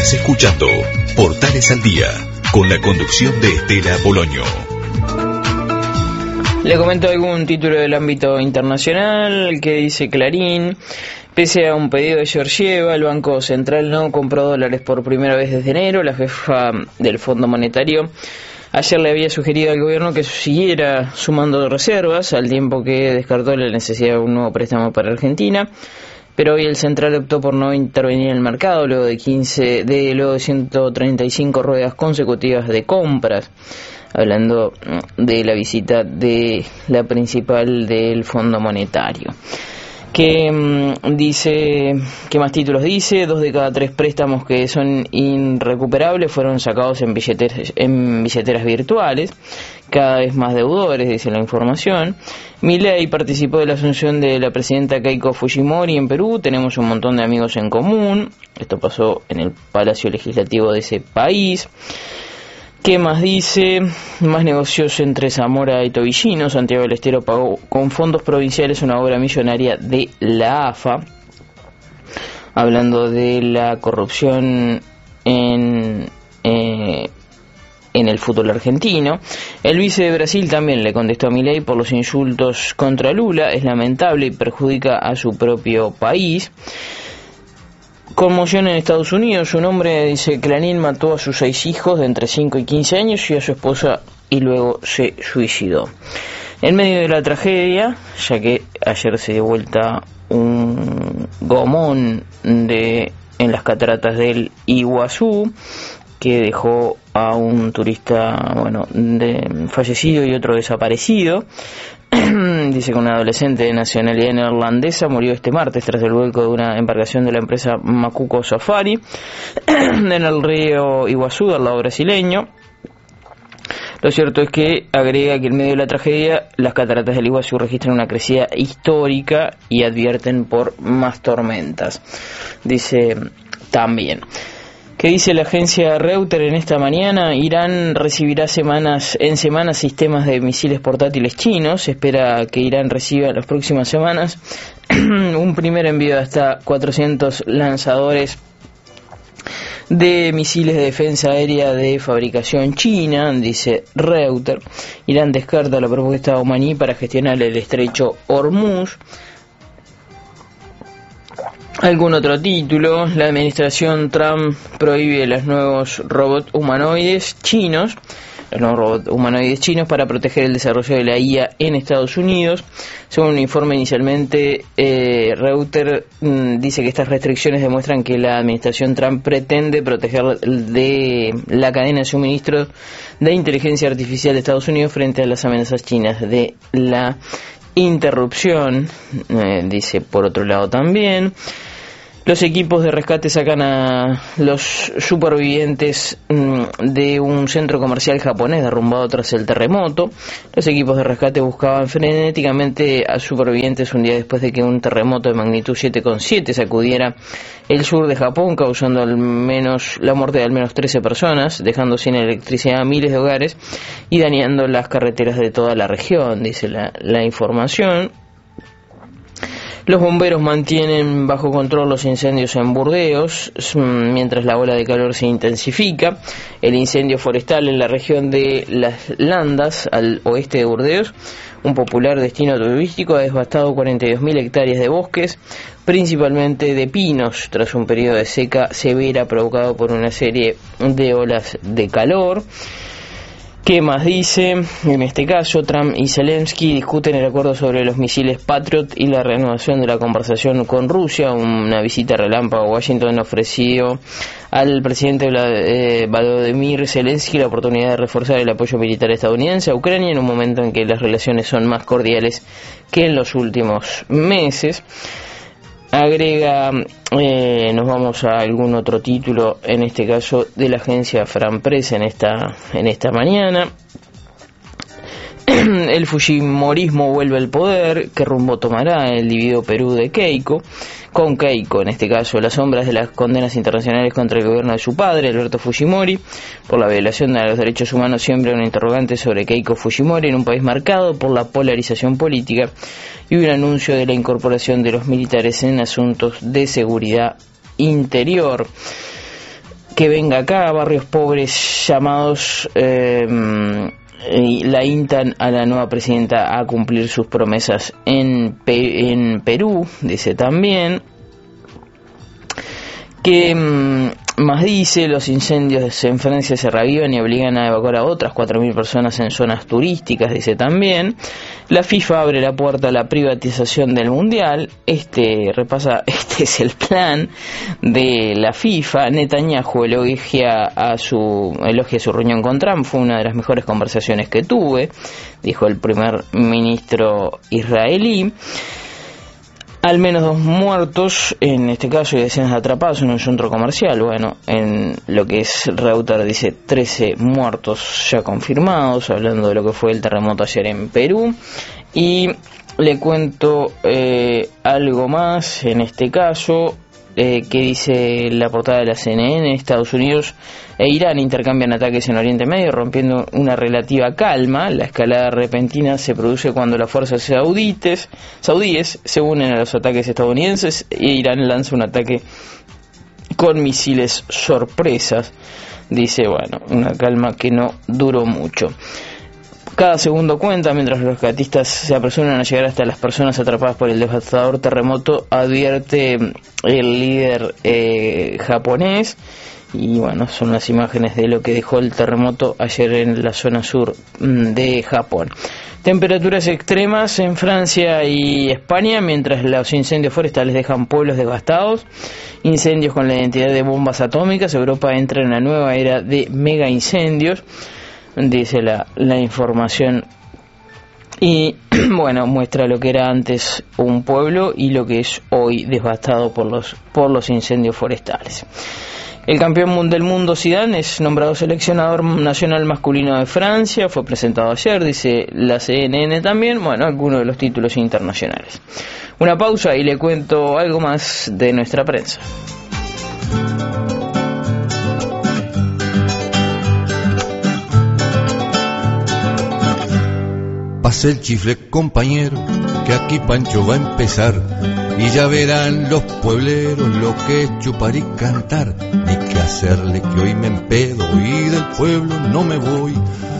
Estás escuchando Portales al Día, con la conducción de Estela Boloño. Le comento algún título del ámbito internacional que dice Clarín. Pese a un pedido de Georgieva, el Banco Central no compró dólares por primera vez desde enero. La jefa del Fondo Monetario ayer le había sugerido al gobierno que siguiera sumando reservas, al tiempo que descartó la necesidad de un nuevo préstamo para Argentina. Pero hoy el Central optó por no intervenir en el mercado luego de 135 ruedas consecutivas de compras, hablando de la visita de la principal del Fondo Monetario. ¿Qué más títulos dice? 2 de cada 3 préstamos que son irrecuperables fueron sacados en billeteras virtuales. Cada vez más deudores, dice la información. Milei participó de la asunción de la presidenta Keiko Fujimori en Perú. Tenemos un montón de amigos en común. Esto pasó en el Palacio Legislativo de ese país. ¿Qué más dice? Más negocios entre Zamora y Tobillino. Santiago del Estero pagó con fondos provinciales una obra millonaria de la AFA. Hablando de la corrupción en el fútbol argentino. El vice de Brasil también le contestó a Milei por los insultos contra Lula. Es lamentable y perjudica a su propio país. Conmoción en Estados Unidos. Un hombre, dice Clarín, mató a sus 6 hijos de entre 5 y 15 años y a su esposa y luego se suicidó. En medio de la tragedia, ya que ayer se dio vuelta un gomón en las cataratas del Iguazú, que dejó a un turista fallecido y otro desaparecido. Dice que un adolescente de nacionalidad neerlandesa murió este martes tras el vuelco de una embarcación de la empresa Macuco Safari en el río Iguazú, al lado brasileño. Lo cierto es que agrega que en medio de la tragedia las cataratas del Iguazú registran una crecida histórica y advierten por más tormentas. Dice también. ¿Qué dice la agencia Reuters en esta mañana? Irán recibirá en semanas sistemas de misiles portátiles chinos. Se espera que Irán reciba en las próximas semanas un primer envío de hasta 400 lanzadores de misiles de defensa aérea de fabricación china, dice Reuters. Irán descarta la propuesta omaní para gestionar el estrecho Hormuz. ¿Algún otro título? La administración Trump prohíbe los nuevos robots humanoides chinos para proteger el desarrollo de la IA en Estados Unidos. Según un informe inicialmente, Reuters dice que estas restricciones demuestran que la administración Trump pretende proteger de la cadena de suministro de inteligencia artificial de Estados Unidos frente a las amenazas chinas de la interrupción. Dice por otro lado también. Los equipos de rescate sacan a los supervivientes de un centro comercial japonés derrumbado tras el terremoto. Los equipos de rescate buscaban frenéticamente a supervivientes un día después de que un terremoto de magnitud 7,7 sacudiera el sur de Japón, causando la muerte de al menos 13 personas, dejando sin electricidad a miles de hogares y dañando las carreteras de toda la región, dice la información. Los bomberos mantienen bajo control los incendios en Burdeos, mientras la ola de calor se intensifica. El incendio forestal en la región de Las Landas, al oeste de Burdeos, un popular destino turístico, ha devastado 42.000 hectáreas de bosques, principalmente de pinos, tras un periodo de seca severa provocado por una serie de olas de calor. ¿Qué más dice? En este caso, Trump y Zelensky discuten el acuerdo sobre los misiles Patriot y la reanudación de la conversación con Rusia. Una visita relámpago a Washington ofreció al presidente Volodymyr Zelensky la oportunidad de reforzar el apoyo militar estadounidense a Ucrania en un momento en que las relaciones son más cordiales que en los últimos meses. Agrega, nos vamos a algún otro título, en este caso de la agencia France Presse en esta mañana. El fujimorismo vuelve al poder. ¿Qué rumbo tomará el dividido Perú de Keiko? Con Keiko, en este caso, las sombras de las condenas internacionales contra el gobierno de su padre, Alberto Fujimori, por la violación de los derechos humanos, siempre un interrogante sobre Keiko Fujimori en un país marcado por la polarización política y un anuncio de la incorporación de los militares en asuntos de seguridad interior. que venga acá, barrios pobres llamados y la instan a la nueva presidenta a cumplir sus promesas en Perú, dice también. Que más dice, los incendios en Francia se reavivan y obligan a evacuar a otras 4.000 personas en zonas turísticas, dice también. La FIFA abre la puerta a la privatización del Mundial. Este es el plan de la FIFA. Netanyahu elogia su reunión con Trump. Fue una de las mejores conversaciones que tuve, dijo el primer ministro israelí. Al menos 2 muertos, en este caso, y decenas de atrapados en un centro comercial. Bueno, en lo que es Reuters dice 13 muertos ya confirmados, hablando de lo que fue el terremoto ayer en Perú. Y le cuento algo más, en este caso, que dice la portada de la CNN. Estados Unidos e Irán intercambian ataques en Oriente Medio, rompiendo una relativa calma. La escalada repentina se produce cuando las fuerzas saudíes se unen a los ataques estadounidenses e Irán lanza un ataque con misiles sorpresas. Dice, bueno, una calma que no duró mucho. Cada segundo cuenta mientras los rescatistas se apresuran a llegar hasta las personas atrapadas por el devastador terremoto, advierte el líder japonés. Y bueno, son las imágenes de lo que dejó el terremoto ayer en la zona sur de Japón. Temperaturas extremas en Francia y España, mientras los incendios forestales dejan pueblos devastados. Incendios con la identidad de bombas atómicas. Europa entra en la nueva era de mega incendios, dice la información. Y bueno, muestra lo que era antes un pueblo y lo que es hoy devastado por los incendios forestales. El campeón del mundo Zidane es nombrado seleccionador nacional masculino de Francia, fue presentado ayer, dice la CNN también. Bueno, algunos de los títulos internacionales. Una pausa y le cuento algo más de nuestra prensa. Pase el chifle, compañero, que aquí Pancho va a empezar. Y ya verán los puebleros lo que es chupar y cantar. Ni qué hacerle que hoy me empedo y del pueblo no me voy.